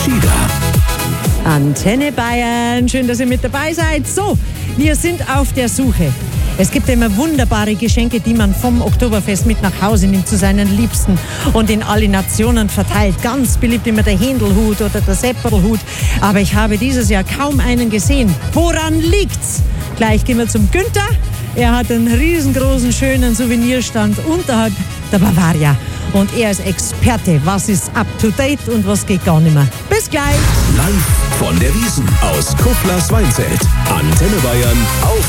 Shida. Antenne Bayern, schön, dass ihr mit dabei seid. So, wir sind auf der Suche. Es gibt immer wunderbare Geschenke, die man vom Oktoberfest mit nach Hause nimmt zu seinen Liebsten und in alle Nationen verteilt. Ganz beliebt immer der Händelhut oder der Sepperlhut. Aber ich habe dieses Jahr kaum einen gesehen. Woran liegt's? Gleich gehen wir zum Günther. Er hat einen riesengroßen, schönen Souvenirstand unterhalb der Bavaria. Und er ist Experte. Was ist up to date und was geht gar nicht mehr. Bis gleich. Live von der Wiesn aus Kuflers Weinzelt. Antenne Bayern auf